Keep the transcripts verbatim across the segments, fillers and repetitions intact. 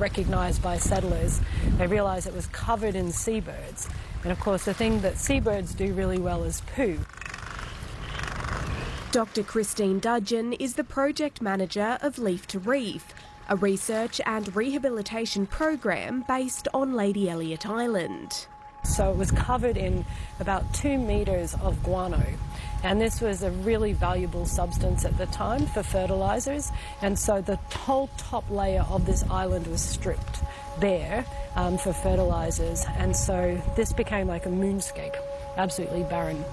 recognised by settlers. They realised it was covered in seabirds. And of course, the thing that seabirds do really well is poo. Doctor Christine Dudgeon is the project manager of Leaf to Reef, a research and rehabilitation program based on Lady Elliot Island. So it was covered in about two metres of guano, and this was a really valuable substance at the time for fertilisers, and so the whole top layer of this island was stripped bare um, for fertilisers, and so this became like a moonscape, absolutely barren.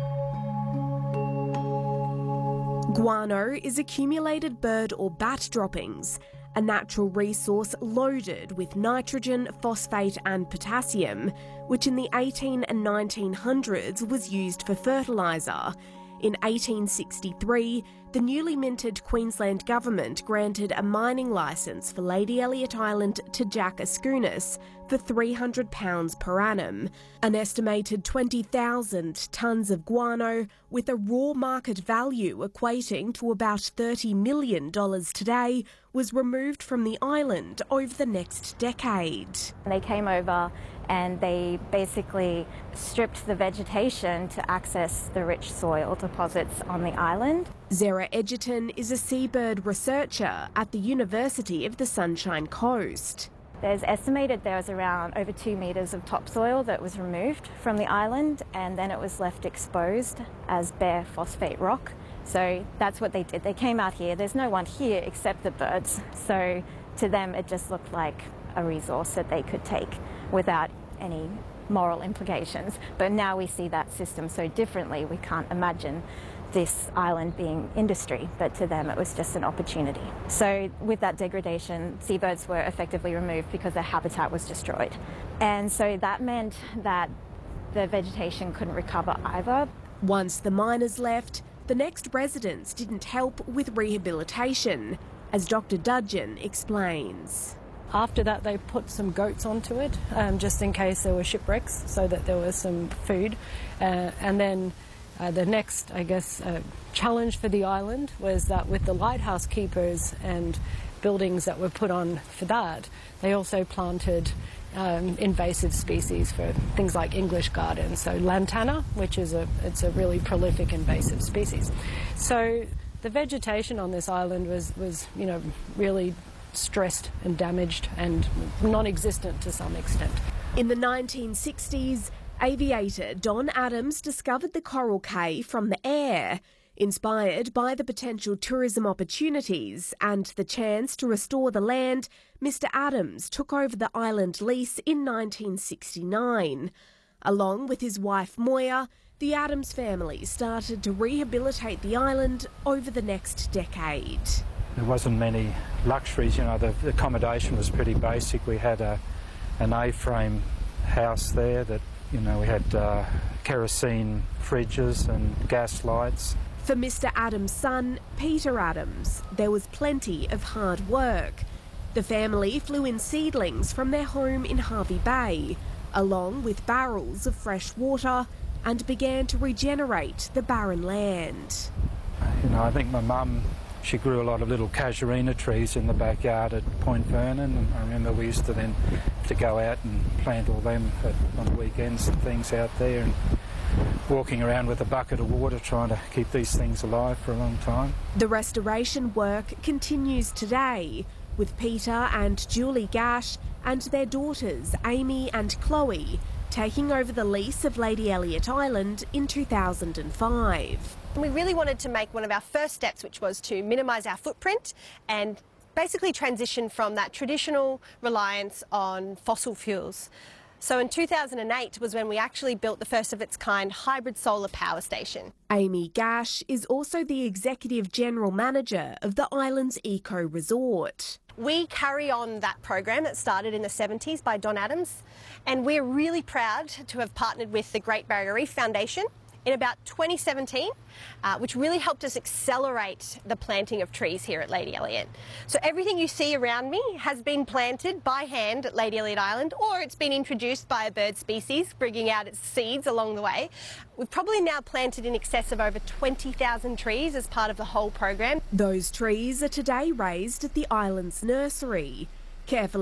Guano is accumulated bird or bat droppings, a natural resource loaded with nitrogen, phosphate and potassium, which in the eighteen and nineteen hundreds was used for fertiliser. In eighteen sixty-three, the newly minted Queensland government granted a mining licence for Lady Elliot Island to Jack Askunis for three hundred pounds per annum. An estimated twenty thousand tonnes of guano, with a raw market value equating to about thirty million dollars today, was removed from the island over the next decade. They came over and they basically stripped the vegetation to access the rich soil deposits on the island. Zara Edgerton is a seabird researcher at the University of the Sunshine Coast. There's estimated there was around over two metres of topsoil that was removed from the island, and then it was left exposed as bare phosphate rock. So that's what they did. They came out here. There's no one here except the birds. So to them it just looked like a resource that they could take without any moral implications. But now we see that system so differently. We can't imagine this island being industry, but to them it was just an opportunity. So with that degradation, seabirds were effectively removed because their habitat was destroyed. And so that meant that the vegetation couldn't recover either. Once the miners left, the next residents didn't help with rehabilitation, as Doctor Dudgeon explains. After that, they put some goats onto it, um, just in case there were shipwrecks, so that there was some food. Uh, and then uh, the next, I guess, uh, challenge for the island was that with the lighthouse keepers and buildings that were put on for that, they also planted um, invasive species for things like English garden. So lantana, which is a, it's a really prolific invasive species. So the vegetation on this island was, was you know, really stressed and damaged and non-existent to some extent. In the nineteen sixties, aviator Don Adams discovered the coral cay from the air. Inspired by the potential tourism opportunities and the chance to restore the land, Mister Adams took over the island lease in nineteen sixty-nine. Along with his wife Moya, the Adams family started to rehabilitate the island over the next decade. There wasn't many luxuries, you know, the, the accommodation was pretty basic. We had a, an A-frame house there that, you know, we had uh, kerosene fridges and gas lights. For Mister Adams' son, Peter Adams, there was plenty of hard work. The family flew in seedlings from their home in Hervey Bay, along with barrels of fresh water, and began to regenerate the barren land. You know, I think my mum, she grew a lot of little casuarina trees in the backyard at Point Vernon, and I remember we used to then have to go out and plant all them at, on weekends and things out there, and walking around with a bucket of water trying to keep these things alive for a long time. The restoration work continues today, with Peter and Julie Gash and their daughters Amy and Chloe taking over the lease of Lady Elliot Island in two thousand five. We really wanted to make one of our first steps, which was to minimise our footprint and basically transition from that traditional reliance on fossil fuels. So in two thousand eight was when we actually built the first of its kind hybrid solar power station. Amy Gash is also the Executive General Manager of the island's eco resort. We carry on that program that started in the seventies by Don Adams, and we're really proud to have partnered with the Great Barrier Reef Foundation in about twenty seventeen, uh, which really helped us accelerate the planting of trees here at Lady Elliot. So everything you see around me has been planted by hand at Lady Elliot Island, or it's been introduced by a bird species, bringing out its seeds along the way. We've probably now planted in excess of over twenty thousand trees as part of the whole program. Those trees are today raised at the island's nursery, carefully